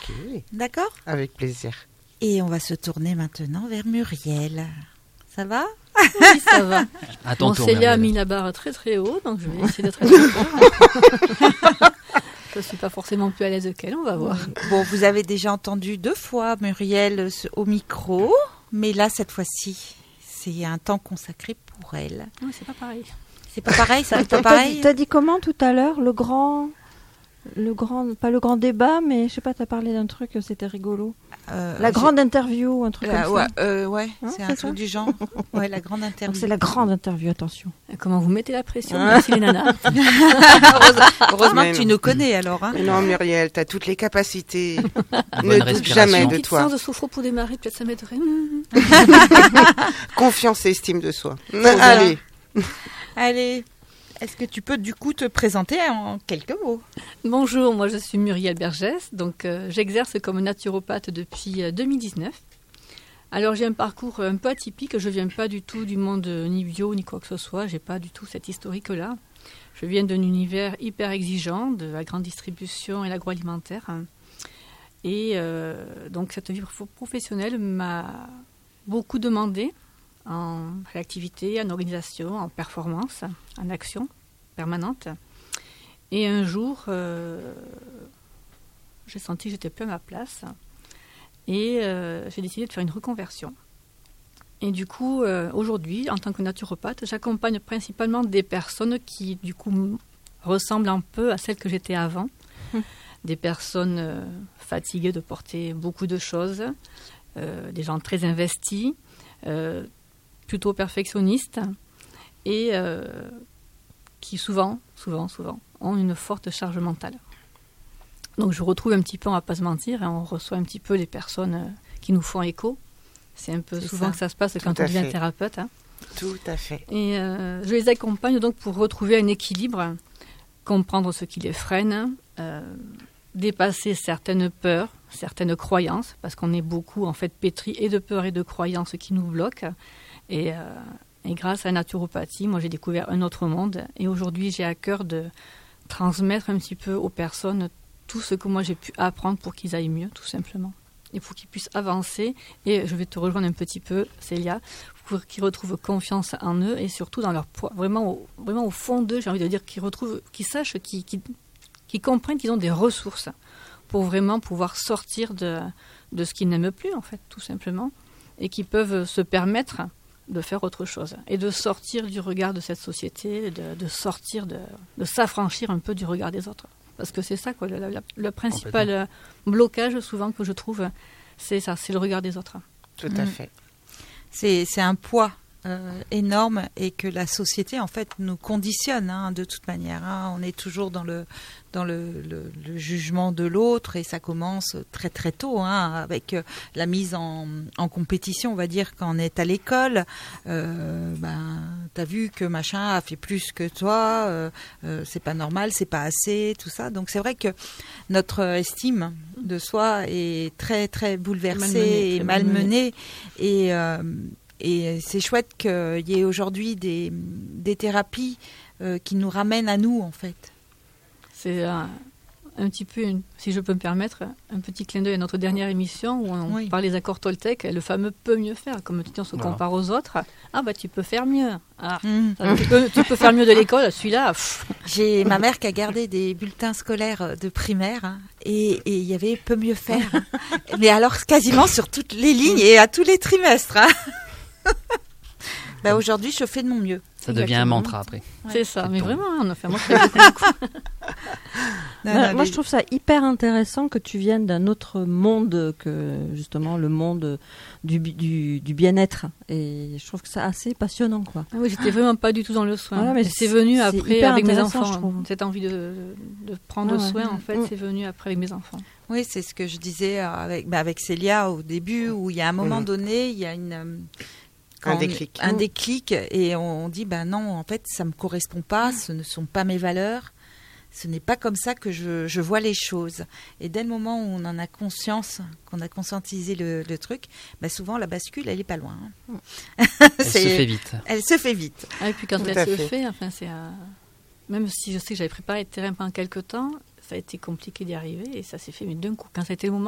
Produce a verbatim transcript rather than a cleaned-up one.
D'accord ? Avec plaisir. Et on va se tourner maintenant vers Muriel. Ça va ? Oui, ça va. À ton bon, tour, Célia a Muriel. mis la barre très très haut, donc je vais essayer d'être à la hauteur. Je ne suis pas forcément plus à l'aise qu'elle, on va voir. Bon, vous avez déjà entendu deux fois Muriel au micro, mais là, cette fois-ci, c'est un temps consacré pour elle. Non, c'est pas pareil. C'est pas pareil, ça T'as pas pareil. dit, dit comment tout à l'heure, le grand, le grand, pas le grand débat, mais je sais pas, t'as parlé d'un truc, c'était rigolo. Euh, la grande interview, un truc euh, comme ouais, ça. euh, ouais, Hein, c'est c'est un ça truc du genre. Ouais, la grande interview. Donc c'est la grande interview, attention. Comment vous mettez la pression, merci les nanas. Heureusement Mais que tu non. nous connais alors. Hein. Mais non, Muriel, t'as toutes les capacités. Bonne Ne doute respiration. jamais Une de petite toi. séance de sophro pour démarrer, peut-être ça m'aiderait. Mmh. Confiance et estime de soi. Voilà. Allez. Allez, est-ce que tu peux du coup te présenter en quelques mots ? Bonjour, moi je suis Muriel Bergès, donc euh, j'exerce comme naturopathe depuis euh, deux mille dix-neuf. Alors j'ai un parcours un peu atypique, je viens pas du tout du monde euh, ni bio ni quoi que ce soit, j'ai pas du tout cette historique-là. Je viens d'un univers hyper exigeant, de la grande distribution et l'agroalimentaire. Et euh, donc cette vie prof- professionnelle m'a beaucoup demandé en réactivité, en organisation, en performance, en action permanente. Et un jour, euh, j'ai senti que j'étais plus à ma place et euh, j'ai décidé de faire une reconversion. Et du coup, euh, aujourd'hui, en tant que naturopathe, j'accompagne principalement des personnes qui, du coup, m- ressemblent un peu à celles que j'étais avant. Hum. Des personnes euh, fatiguées de porter beaucoup de choses, euh, des gens très investis, euh, plutôt perfectionnistes et euh, qui souvent, souvent, souvent ont une forte charge mentale. Donc je retrouve un petit peu, on ne va pas se mentir, hein, on reçoit un petit peu les personnes euh, qui nous font écho. C'est un peu C'est souvent ça. que ça se passe Tout quand à on devient fait. thérapeute. Hein. Tout à fait. Et euh, je les accompagne donc pour retrouver un équilibre, comprendre ce qui les freine, euh, dépasser certaines peurs, certaines croyances, parce qu'on est beaucoup en fait pétri et de peurs et de croyances qui nous bloquent. Et, euh, et grâce à la naturopathie, moi j'ai découvert un autre monde. Et aujourd'hui, j'ai à cœur de transmettre un petit peu aux personnes tout ce que moi j'ai pu apprendre pour qu'ils aillent mieux, tout simplement. Et pour qu'ils puissent avancer. Et je vais te rejoindre un petit peu, Célia, pour qu'ils retrouvent confiance en eux et surtout dans leur poids. Vraiment au, vraiment au fond d'eux, j'ai envie de dire qu'ils retrouvent, qu'ils sachent, qu'ils, qu'ils, qu'ils comprennent qu'ils ont des ressources pour vraiment pouvoir sortir de, de ce qu'ils n'aiment plus, en fait, tout simplement. Et qu'ils peuvent se permettre de faire autre chose. Et de sortir du regard de cette société, de, de sortir, de, de s'affranchir un peu du regard des autres. Parce que c'est ça, quoi, le, le, le principal blocage, souvent, que je trouve, c'est ça, c'est le regard des autres. Tout à Mm. fait. C'est, c'est un poids euh, énorme et que la société, en fait, nous conditionne hein, de toute manière. Hein. On est toujours dans le, dans le, le, le jugement de l'autre et ça commence très très tôt hein, avec euh, la mise en, en compétition, on va dire, quand on est à l'école. Euh, ben, t'as vu que machin a fait plus que toi, euh, euh, c'est pas normal, c'est pas assez, tout ça. Donc c'est vrai que notre estime de soi est très très bouleversée Malmenée, et très malmenée. Et, euh, et c'est chouette qu'il y ait aujourd'hui des, des thérapies euh, qui nous ramènent à nous, en fait. C'est un, un petit peu, une, si je peux me permettre, un petit clin d'œil à notre dernière émission où on Oui. parlait des accords Toltec, le fameux peut mieux faire. Comme tu dis, on se Voilà. compare aux autres. Ah bah tu peux faire mieux. Ah, Mmh. ça, tu, peux, tu peux faire mieux de l'école, celui-là. pff. J'ai ma mère qui a gardé des bulletins scolaires de primaire hein, et et il y avait peut mieux faire. Mais alors quasiment sur toutes les lignes et à tous les trimestres. Hein. Bah, aujourd'hui, je fais de mon mieux. Ça devient un Exactement. mantra après. C'est ça, c'est mais ton- vraiment, on a fait, moi, je fais beaucoup, beaucoup. Non, Moi, non, moi, les- je trouve ça hyper intéressant que tu viennes d'un autre monde que justement le monde du, bi- du, du bien-être. Et je trouve que c'est assez passionnant, quoi. Ah oui, j'étais vraiment pas du tout dans le soin. Voilà, mais Et c'est c'est- venu c'est après hyper avec mes intéressant, je enfants. trouve. Cette envie de, de prendre Ah ouais. soin, en fait, Mm. c'est venu après avec mes enfants. Oui, c'est ce que je disais euh, avec, bah, avec Célia au début, où il y a un moment Mhm. donné, il y a une, euh, Un quand on- déclic. un déclic, et on dit, ben non, en fait, ça me correspond pas, ce ne sont pas mes valeurs, ce n'est pas comme ça que je, je vois les choses. Et dès le moment où on en a conscience, qu'on a conscientisé le, le truc, bah souvent la bascule, elle est pas loin. hein. Elle se fait vite. Elle se fait vite. Ah, et puis quand Tout elle à se fait. fait, enfin, c'est, euh, même si je sais que j'avais préparé le terrain pendant quelques temps, ça a été compliqué d'y arriver et ça s'est fait mais d'un coup. Quand ça a été le moment,